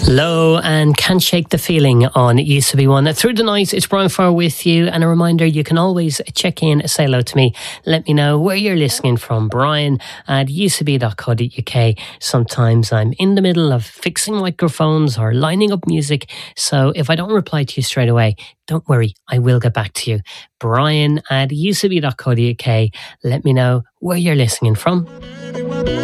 Low and Can't Shake the Feeling on Used to Be One. Through the night, it's Brian Farr with you, and a reminder, you can always check in, say hello to me, let me know where you're listening from. Brian at ucb.co.uk. Sometimes I'm in the middle of fixing microphones or lining up music, so if I don't reply to you straight away, don't worry, I will get back to you. Brian at ucb.co.uk. Let me know where you're listening from.